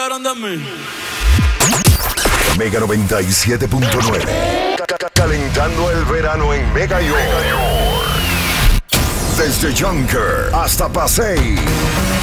Mega 97.9. Calentando el verano en Mega York. Desde Junker hasta Pasay.